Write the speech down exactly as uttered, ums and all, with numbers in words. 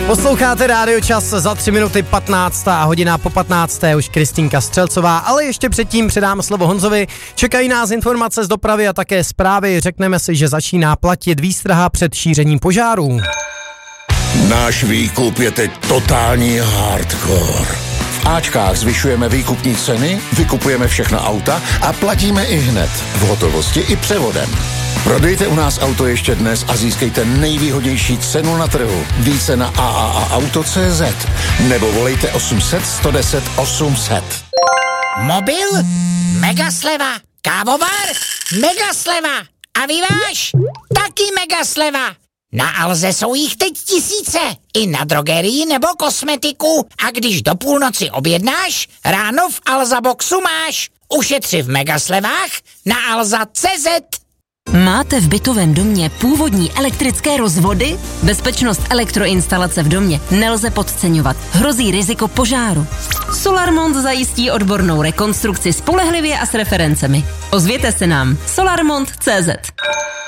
Posloucháte Rádio Čas, za tři minuty patnáctá hodina, po patnácté už Kristýnka Střelcová, ale ještě předtím předám slovo Honzovi. Čekají nás informace z dopravy a také zprávy. Řekneme si, že začíná platit výstraha před šířením požárů. Náš výkup je teď totální hardcore. V Ačkách zvyšujeme výkupní ceny, vykupujeme všechna auta a platíme i hned, v hotovosti i převodem. Prodejte u nás auto ještě dnes a získejte nejvýhodnější cenu na trhu. Více na a a a auto tečka cé zet nebo volejte osm set, sto deset, osm set. Mobil? Mega sleva. Kávovar? Mega sleva. A vyváž? Taky mega sleva. Na Alze jsou jich teď tisíce. I na drogerii nebo kosmetiku. A když do půlnoci objednáš, ráno v Alza Boxu máš. Ušetři v megaslevách na alza tečka cé zet. Máte v bytovém domě původní elektrické rozvody? Bezpečnost elektroinstalace v domě nelze podceňovat. Hrozí riziko požáru. Solarmont zajistí odbornou rekonstrukci spolehlivě a s referencemi. Ozvěte se nám. solarmont tečka cé zet.